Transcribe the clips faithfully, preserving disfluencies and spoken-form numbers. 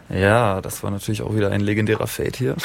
Ja, das war natürlich auch wieder ein legendärer Fade hier.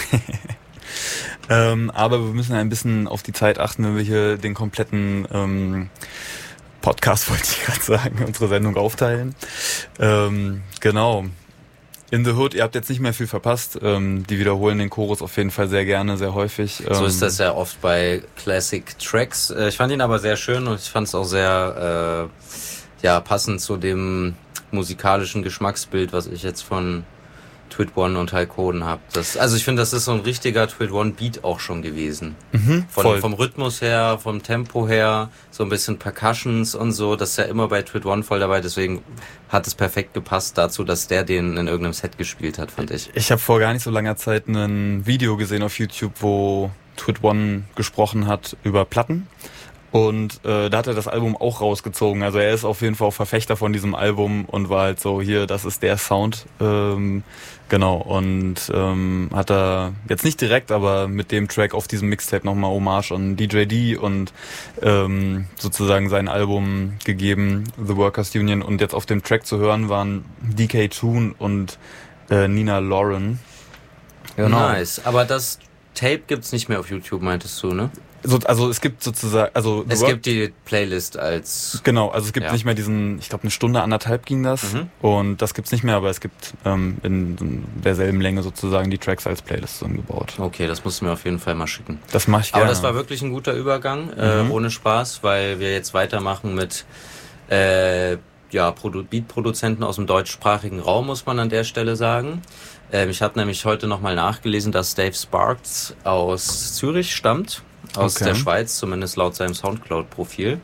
ähm, aber wir müssen ein bisschen auf die Zeit achten, wenn wir hier den kompletten ähm, Podcast, wollte ich gerade sagen, unsere Sendung aufteilen. Ähm, genau. In the Hood, ihr habt jetzt nicht mehr viel verpasst. Ähm, die wiederholen den Chorus auf jeden Fall sehr gerne, sehr häufig. Ähm, so ist das ja oft bei Classic Tracks. Äh, ich fand ihn aber sehr schön und ich fand es auch sehr äh, ja passend zu dem musikalischen Geschmacksbild, was ich jetzt von Twit One und Halkoden habe. Das, also ich finde, das ist so ein richtiger Twit One Beat auch schon gewesen. Mhm, von, voll. Vom Rhythmus her, vom Tempo her, so ein bisschen Percussions und so. Das ist ja immer bei Twit One voll dabei. Deswegen hat es perfekt gepasst dazu, dass der den in irgendeinem Set gespielt hat, fand ich. Ich habe vor gar nicht so langer Zeit ein Video gesehen auf YouTube, wo Twit One gesprochen hat über Platten. Und äh, da hat er das Album auch rausgezogen. Also er ist auf jeden Fall auch Verfechter von diesem Album und war halt so, hier, das ist der Sound. Ähm, genau, und ähm, hat er jetzt nicht direkt, aber mit dem Track auf diesem Mixtape nochmal Hommage an D J D und ähm, sozusagen sein Album gegeben, The Workers Union. Und jetzt auf dem Track zu hören waren D K Toon und äh, Nina Lauren. Genau. Nice, aber das Tape gibt's nicht mehr auf YouTube, meintest du, ne? So, also es gibt sozusagen, also es gibt die Playlist als genau, also es gibt ja. nicht mehr diesen, ich glaube eine Stunde anderthalb ging das mhm. und das gibt's nicht mehr, aber es gibt ähm, in derselben Länge sozusagen die Tracks als Playlist zusammengebaut. Okay, das musst du mir auf jeden Fall mal schicken. Das mache ich gerne. Aber das war wirklich ein guter Übergang, mhm. äh, ohne Spaß, weil wir jetzt weitermachen mit äh, ja Produ- Beat-Produzenten aus dem deutschsprachigen Raum, muss man an der Stelle sagen. Ähm, ich habe nämlich heute nochmal nachgelesen, dass Dave Sparks aus Zürich stammt. Aus okay. der Schweiz, zumindest laut seinem Soundcloud-Profil.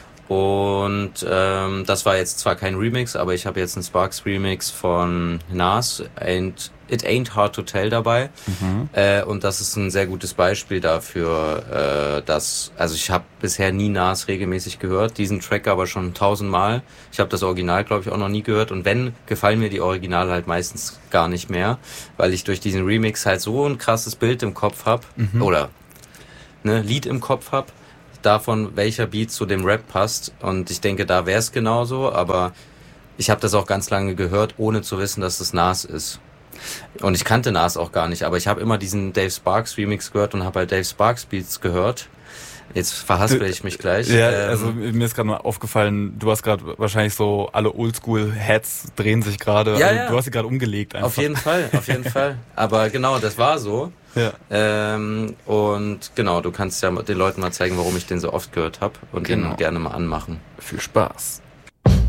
Und ähm, das war jetzt zwar kein Remix, aber ich habe jetzt einen Sparks-Remix von Nas, Ain't, It Ain't Hard to Tell dabei. Mhm. Äh, und das ist ein sehr gutes Beispiel dafür, äh, dass, also ich habe bisher nie Nas regelmäßig gehört, diesen Track aber schon tausendmal. Ich habe das Original, glaube ich, auch noch nie gehört. Und wenn, gefallen mir die Originale halt meistens gar nicht mehr, weil ich durch diesen Remix halt so ein krasses Bild im Kopf habe. Mhm. Oder ne, Lied im Kopf hab, davon welcher Beat zu dem Rap passt und ich denke, da wäre es genauso, aber ich habe das auch ganz lange gehört, ohne zu wissen, dass das Nas ist. Und ich kannte Nas auch gar nicht, aber ich habe immer diesen Dave Sparks Remix gehört und habe halt Dave Sparks Beats gehört. Jetzt verhaspel ich mich gleich. Ja, ähm, also mir ist gerade mal aufgefallen, du hast gerade wahrscheinlich so, alle Oldschool-Heads drehen sich gerade, ja, also ja. du hast sie gerade umgelegt einfach. Auf jeden Fall, auf jeden Fall. Aber genau, das war so. Ja. Ähm, und genau, du kannst ja den Leuten mal zeigen, warum ich den so oft gehört habe und genau. den gerne mal anmachen. Viel Spaß.